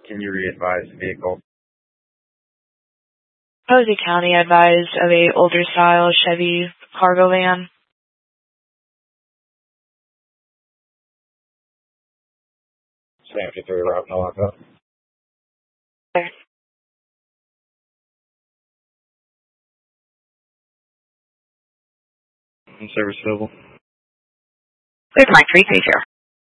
Can you re-advise the vehicle? Posey County advised of a older style Chevy cargo van. Same 53 route, no lockup. There. Service available. There's my 3 here.